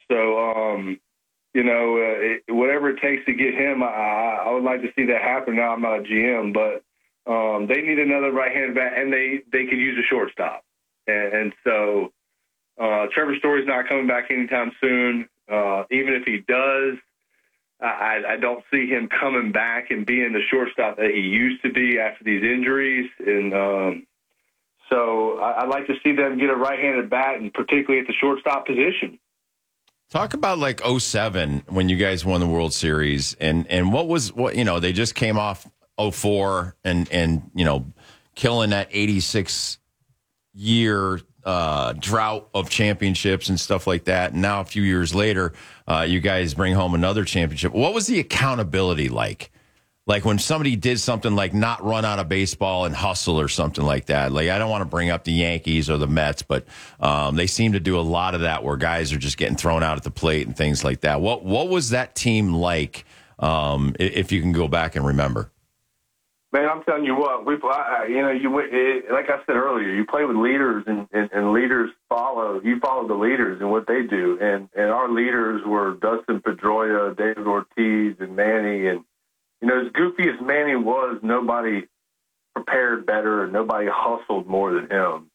So, whatever it takes to get him, I would like to see that happen. Now I'm not a GM, but they need another right-handed bat, and they could use a shortstop. And so Trevor Story's not coming back anytime soon. Even if he does, I don't see him coming back and being the shortstop that he used to be after these injuries. And so I'd like to see them get a right-handed bat, and particularly at the shortstop position. Talk about like 2007 when you guys won the World Series, and they just came off 2004 and killing that 86 year drought of championships and stuff like that. And now a few years later, you guys bring home another championship. What was the accountability like? Like when somebody did something like not run out of baseball and hustle or something like that. Like, I don't want to bring up the Yankees or the Mets, but they seem to do a lot of that where guys are just getting thrown out at the plate and things like that. What was that team like, if you can go back and remember? Man, I'm telling you what, like I said earlier, you play with leaders and leaders follow. You follow the leaders and what they do. And our leaders were Dustin Pedroia, David Ortiz, and Manny. And, as goofy as Manny was, nobody prepared better and nobody hustled more than him.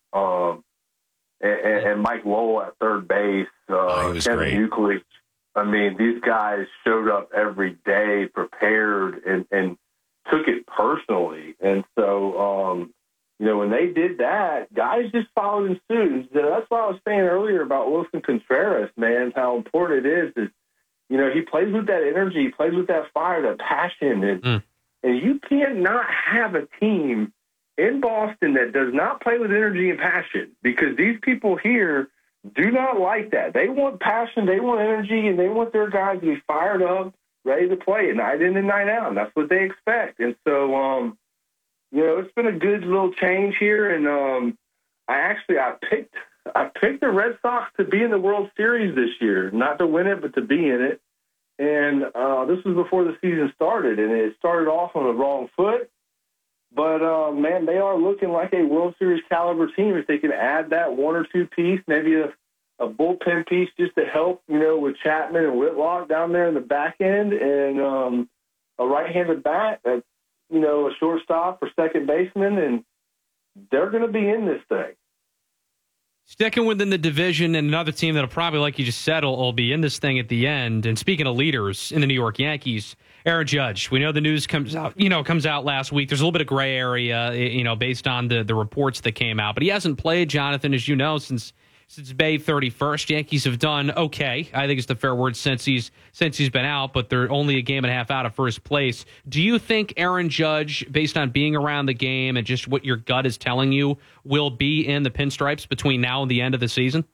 And Mike Lowell at third base, Kevin Euclid. I mean, these guys showed up every day prepared and took it personally. And so, when they did that, guys just followed in suit. And that's what I was saying earlier about Wilson Contreras, man, how important it is. He plays with that energy, he plays with that fire, that passion. And you can't not have a team in Boston that does not play with energy and passion, because these people here do not like that. They want passion, they want energy, and they want their guys to be fired up, ready to play it night in and night out. And that's what they expect. And so, it's been a good little change here. And I picked the Red Sox to be in the World Series this year, not to win it, but to be in it. And this was before the season started, and it started off on the wrong foot. But, man, they are looking like a World Series caliber team if they can add that one or two piece, maybe a bullpen piece just to help, with Chapman and Whitlock down there in the back end, and a right-handed bat, a shortstop or second baseman, and they're going to be in this thing. Sticking within the division, and another team that'll probably, like you just said, will be in this thing at the end. And speaking of leaders in the New York Yankees, Aaron Judge. We know the news comes out last week. There's a little bit of gray area, based on the reports that came out. But he hasn't played, Jonathan, as you know, since May 31st. Yankees have done okay, I think it's the fair word, since he's been out, but they're only a game and a half out of first place. Do you think Aaron Judge, based on being around the game and just what your gut is telling you, will be in the pinstripes between now and the end of the season?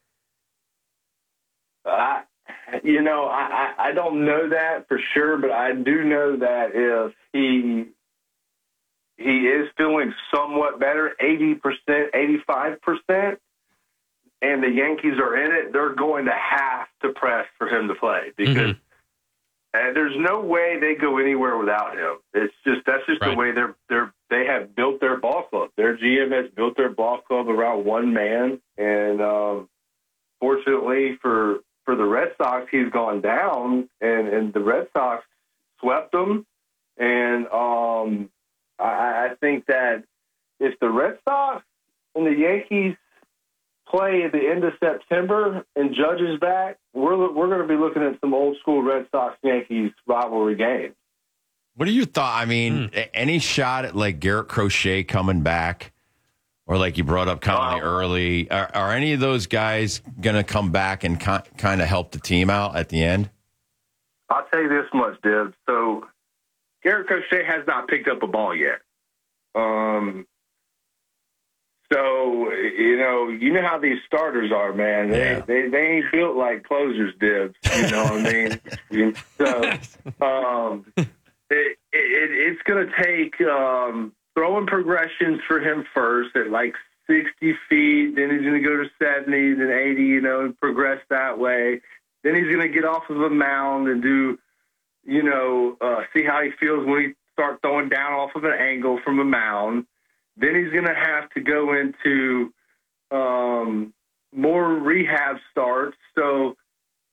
I don't know that for sure, but I do know that if he is feeling somewhat better, 80%, 85%, and the Yankees are in it, they're going to have to press for him to play, because there's no way they go anywhere without him. That's just right. The way they have built their ball club. Their GM has built their ball club around one man, and fortunately for the Red Sox, he's gone down, and the Red Sox swept them. And I think that if the Red Sox and the Yankees play at the end of September and Judge is back, we're going to be looking at some old school Red Sox-Yankees rivalry games. What are your thoughts? I mean, any shot at like Garrett Crochet coming back, or like you brought up Conley early? Are any of those guys going to come back and kind of help the team out at the end? I'll tell you this much, Deb. So Garrett Crochet has not picked up a ball yet. So, you know how these starters are, man. They ain't built like closers, Dibs. You know what I mean? So, it's going to take throwing progressions for him first at like 60 feet. Then he's going to go to 70, then 80, and progress that way. Then he's going to get off of a mound and do, see how he feels when he starts throwing down off of an angle from a mound. Then he's going to have to go into more rehab starts. So